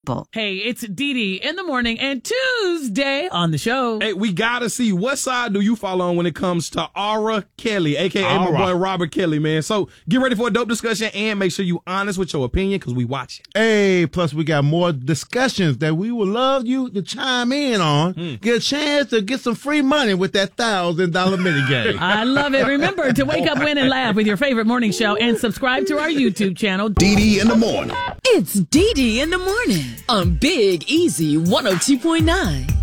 people. Hey, it's Dee Dee in the morning and Tuesday on the show. Hey, we gotta see what side do you follow on when it comes to Aura Kelly, a.k.a. my boy Robert Kelly, man. So get ready for a dope discussion and make sure you honest with your opinion because we watching. Hey, plus we got more discussions that we would love you to chime in on. Get a chance to get some free money with that $1,000 minigame. I love it. Remember to wake up, win, and laugh with your favorite morning show and subscribe to our YouTube channel. Dee Dee in the morning. It's Dee Dee in the morning on Big Easy 102.9.